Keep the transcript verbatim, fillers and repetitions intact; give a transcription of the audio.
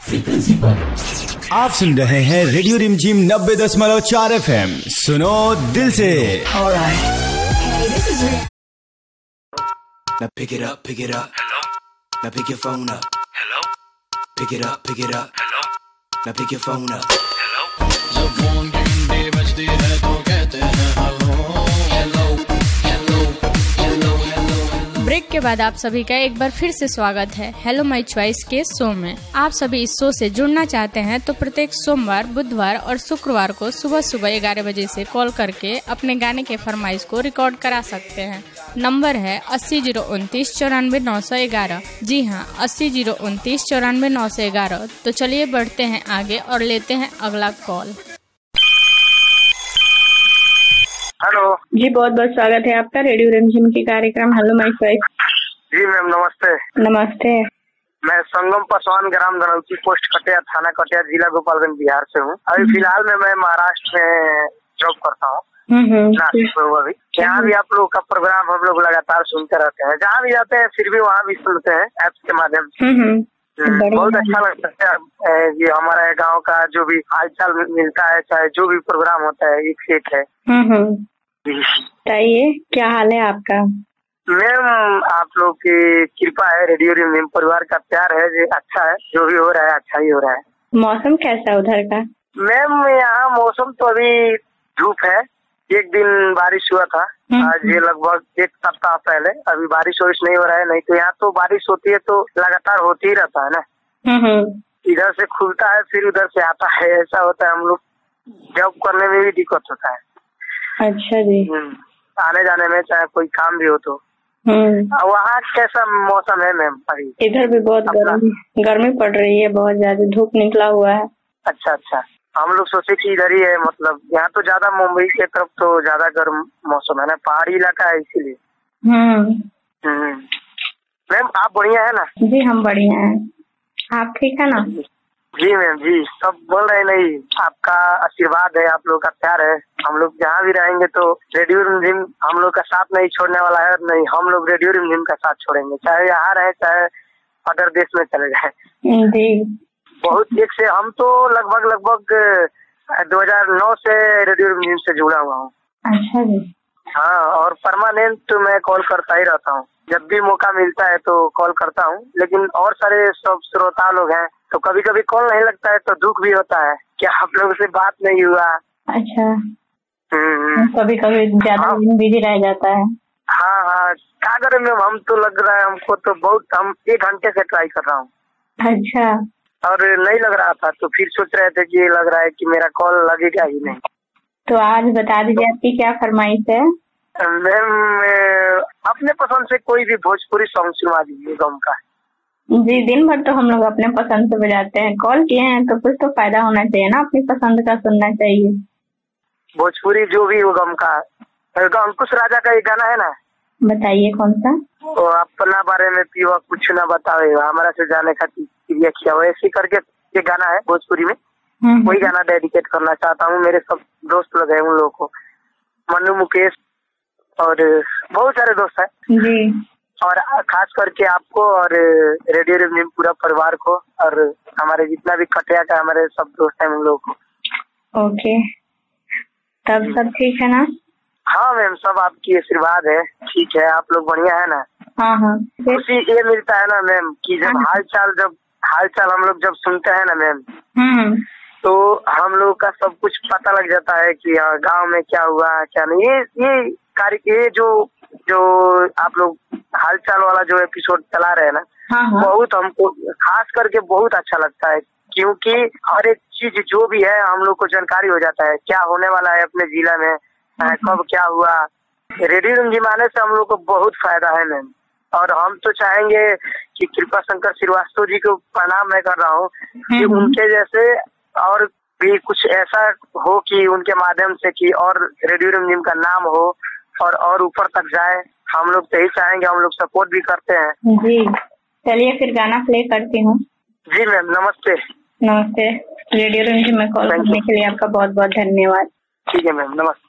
Frequency पर आप सुन रहे हैं रेडियो रिमझिम नब्बे दशमलव चार एफ एम। सुनो दिल से। Now pick it up, pick it up. Hello. Now pick your phone up. Hello. Pick it up, pick it up. Hello. Now pick your phone up. Hello. जब फोन की घंटी बजती है तो कहते हैं hello hello hello hello hello. Break के बाद आप सभी का एक बार फिर से स्वागत है हेलो माय चॉइस के शो में। आप सभी इस शो से जुड़ना चाहते हैं तो प्रत्येक सोमवार, बुधवार और शुक्रवार को सुबह सुबह ग्यारह बजे से कॉल करके अपने गाने के फरमाइश को रिकॉर्ड करा सकते हैं। नंबर है अस्सी जीरो उनतीस चौरानवे नौ सौ ग्यारह। जी हाँ, अस्सी जीरो उनतीस चौरानवे नौ सौ ग्यारह। तो चलिए बढ़ते हैं आगे और लेते हैं अगला कॉल। हेलो जी, बहुत बहुत स्वागत है आपका रेडियो रिमझिम के कार्यक्रम hello my choice. Ji ma'am, नमस्ते। नमस्ते। मैं संगम पासवान, ग्राम धनौती, पोस्ट कटिया, थाना कटिया, जिला गोपालगंज, बिहार से हूँ। अभी फिलहाल में मैं महाराष्ट्र में जॉब करता हूँ, नासिक में। अभी यहाँ भी आप लोग का प्रोग्राम हम लोग लगातार सुनते रहते हैं। जहाँ भी जाते हैं फिर भी वहाँ भी सुनते हैं ऐप्स के माध्यम से। बहुत अच्छा लगता है कि हमारे गांव का जो भी हालचाल मिलता है, चाहे जो भी प्रोग्राम होता है, एक से एक है। बताइए क्या हाल है आपका? मैम, आप लोग की कृपा है, रेडियो रिमझिम परिवार का प्यार है, जो अच्छा है। जो भी हो रहा है अच्छा ही हो रहा है। मौसम कैसा है उधर का? मैम, यहाँ मौसम तो अभी धूप है। एक दिन बारिश हुआ था, आज ये लगभग एक सप्ताह पहले। अभी बारिश वारिश नहीं हो रहा है। नहीं तो यहाँ तो बारिश होती है तो लगातार होती ही रहता है ना। इधर से खुलता है फिर उधर से आता है, ऐसा होता है। हम लोग जॉब करने में भी दिक्कत होता है। अच्छा जी। आने जाने में, चाहे कोई काम भी हो तो। वहाँ कैसा मौसम है मैम? अभी इधर भी बहुत गर्मी गर्मी पड़ रही है, बहुत ज्यादा धूप निकला हुआ है। अच्छा अच्छा। हम लोग सोचे कि इधर ही है, मतलब यहाँ तो ज्यादा मुंबई के तरफ तो ज्यादा गर्म मौसम है ना, पहाड़ी इलाका है इसीलिए। हम्म मैम, आप बढ़िया है ना? जी हम बढ़िया हैं, आप ठीक है ना? जी मैम जी, सब बोल रहे नहीं, आपका आशीर्वाद है, आप लोग का प्यार है। हम लोग जहाँ भी रहेंगे तो रेडियो रिमझिम हम लोग का साथ नहीं छोड़ने वाला है। नहीं, हम लोग रेडियो रिमझिम का साथ छोड़ेंगे, चाहे यहाँ रहे चाहे अदर देश में चले जाए। जी बहुत एक से हम तो लगभग लगभग दो हज़ार नौ से रेडियो रिमझिम से जुड़ा हुआ हूँ। अच्छा जी। हाँ, और परमानेंट तो मैं कॉल करता ही रहता हूँ। जब भी मौका मिलता है तो कॉल करता हूँ। लेकिन और सारे सब श्रोता लोग हैं तो कभी कभी कॉल नहीं लगता है तो दुख भी होता है कि आप लोगों से बात नहीं हुआ। अच्छा। कभी कभी ज्यादा बिजी रह जाता है। हाँ हाँ, क्या करें मैम, हम तो लग रहा है हमको तो बहुत, हम एक घंटे से ट्राई कर रहा हूँ। अच्छा। और नहीं लग रहा था तो फिर सोच रहे थे कि ये लग रहा है कि मेरा कॉल लगेगा ही नहीं। तो आज बता दीजिए आपकी क्या फरमाइश है? मैम, अपने पसंद से कोई भी भोजपुरी सॉन्ग सुना दीजिए गम का। जी, दिन भर तो हम लोग अपने पसंद से बजाते हैं। कॉल किए हैं तो कुछ तो फायदा होना चाहिए ना, अपनी पसंद का सुनना चाहिए। भोजपुरी जो भी हो गम का। अंकुश राजा का एक गाना है ना, बताइए कौन सा? वो अपना बारे में पीवा कुछ ना बतावे, हमारा से जाने का किया किया, वैसे करके ये गाना है भोजपुरी में। वही गाना डेडिकेट करना चाहता हूँ। मेरे सब दोस्त लोग हैं, उन लोगों को, मनु, मुकेश और बहुत सारे दोस्त हैं जी। और खास करके आपको और रेडियो रिमझिम पूरा परिवार को, और हमारे जितना भी कटिया का हमारे सब दोस्त हैं उन लोगों को। ओके, तब सब ठीक है ना? हाँ मैम, सब आपकी आशीर्वाद है। ठीक है, आप लोग बढ़िया है ना? हाँ हाँ। खुशी ये मिलता है ना मैम कि जब हाल चाल जब हाल चाल हम लोग जब सुनते हैं ना मैम, तो हम लोग का सब कुछ पता लग जाता है कि गांव में क्या हुआ क्या नहीं। ये ये कार्य ये जो जो आप लोग हालचाल वाला जो एपिसोड चला रहे हैं ना, हाँ हाँ। बहुत हमको खास करके बहुत अच्छा लगता है, क्योंकि हर एक चीज जो भी है हम लोग को जानकारी हो जाता है, क्या होने वाला है अपने जिला में, कब क्या हुआ। रेडियो रिमझिम आने से हम लोग को बहुत फायदा है मैम। और हम तो चाहेंगे कि कृपा शंकर श्रीवास्तव जी को प्रणाम मैं कर रहा हूँ कि उनके जैसे और भी कुछ ऐसा हो कि उनके माध्यम से कि और रेडियो रिमझिम का नाम हो और और ऊपर तक जाए। हम लोग तो यही चाहेंगे, हम लोग सपोर्ट भी करते हैं जी। चलिए फिर गाना प्ले करती हूँ। जी मैम, नमस्ते। नमस्ते। रेडियो रिमझिम में कॉल करने के लिए आपका बहुत बहुत धन्यवाद। ठीक है मैम, नमस्ते।